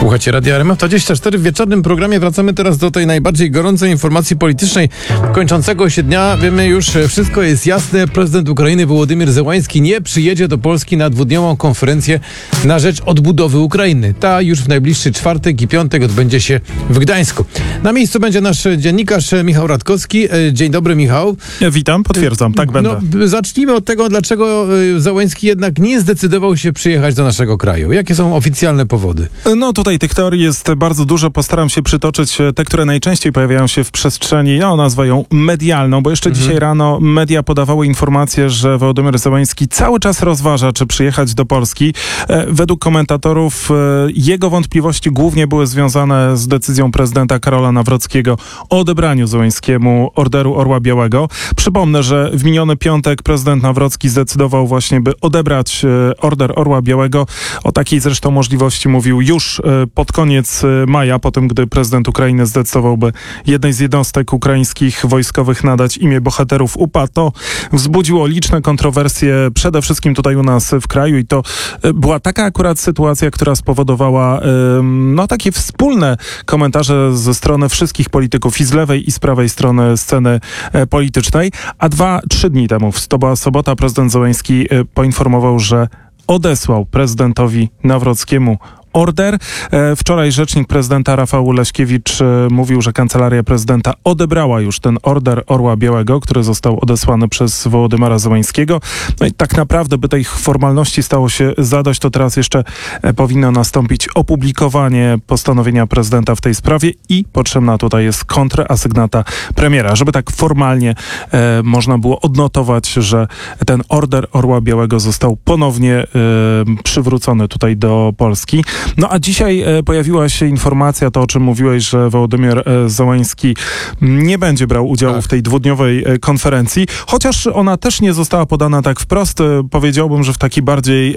Słuchajcie Radia RMF24. W wieczornym programie wracamy teraz do tej najbardziej gorącej informacji politycznej kończącego się dnia. Wiemy już, wszystko jest jasne. Prezydent Ukrainy Wołodymyr Zełański nie przyjedzie do Polski na dwudniową konferencję na rzecz odbudowy Ukrainy. Ta już w najbliższy czwartek i piątek odbędzie się w Gdańsku. Na miejscu będzie nasz dziennikarz Michał Radkowski. Dzień dobry, Michał. Witam, potwierdzam, tak będę. Zacznijmy od tego, dlaczego Zełański jednak nie zdecydował się przyjechać do naszego kraju. Jakie są oficjalne powody? No tutaj tych teorii jest bardzo dużo. Postaram się przytoczyć te, które najczęściej pojawiają się w przestrzeni, nazwę ją medialną, bo jeszcze dzisiaj rano media podawały informację, że Wołodymyr Zełański cały czas rozważa, czy przyjechać do Polski. Według komentatorów jego wątpliwości głównie były związane z decyzją prezydenta Karola Nawrockiego o odebraniu Zełańskiemu Orderu Orła Białego. Przypomnę, że w miniony piątek prezydent Nawrocki zdecydował właśnie, by odebrać Order Orła Białego. O takiej zresztą możliwości mówił już pod koniec maja, po tym, gdy prezydent Ukrainy zdecydował, by jednej z jednostek ukraińskich wojskowych nadać imię bohaterów UPA. To wzbudziło liczne kontrowersje, przede wszystkim tutaj u nas w kraju, i to była taka akurat sytuacja, która spowodowała takie wspólne komentarze ze strony wszystkich polityków i z lewej, i z prawej strony sceny politycznej. A 2-3 dni temu, to była sobota, prezydent Zełański poinformował, że odesłał prezydentowi Nawrockiemu order. Wczoraj rzecznik prezydenta Rafał Leśkiewicz mówił, że kancelaria prezydenta odebrała już ten Order Orła Białego, który został odesłany przez Wołodymyra Zełańskiego. No i tak naprawdę, by tej formalności stało się zadość, to teraz jeszcze powinno nastąpić opublikowanie postanowienia prezydenta w tej sprawie i potrzebna tutaj jest kontrasygnata premiera, żeby tak formalnie można było odnotować, że ten Order Orła Białego został ponownie przywrócony tutaj do Polski. No a dzisiaj pojawiła się informacja, to o czym mówiłeś, że Wołodymyr Zełański nie będzie brał udziału w tej dwudniowej konferencji, chociaż ona też nie została podana tak wprost. Powiedziałbym, że w taki bardziej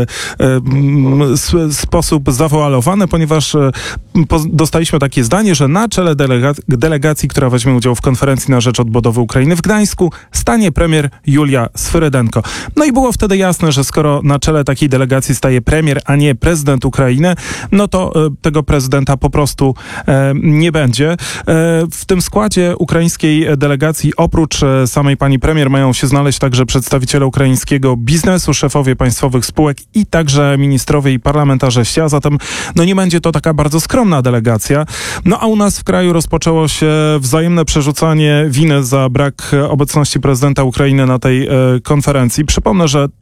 sposób zawoalowany, ponieważ dostaliśmy takie zdanie, że na czele delegacji, która weźmie udział w konferencji na rzecz odbudowy Ukrainy w Gdańsku, stanie premier Julia Swyrydenko. No i było wtedy jasne, że skoro na czele takiej delegacji staje premier, a nie prezydent Ukrainy, no to tego prezydenta po prostu nie będzie. W tym składzie ukraińskiej delegacji oprócz samej pani premier mają się znaleźć także przedstawiciele ukraińskiego biznesu, szefowie państwowych spółek i także ministrowie i parlamentarzyści, a zatem nie będzie to taka bardzo skromna delegacja. No a u nas w kraju rozpoczęło się wzajemne przerzucanie winy za brak obecności prezydenta Ukrainy na tej konferencji. Przypomnę, że